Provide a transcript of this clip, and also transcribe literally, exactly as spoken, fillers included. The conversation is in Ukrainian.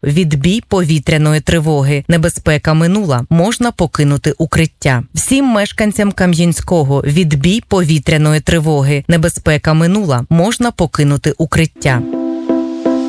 Відбій повітряної тривоги. Небезпека минула. Можна покинути укриття. Всім мешканцям Кам'янського. Відбій повітряної тривоги. Небезпека минула. Можна покинути укриття.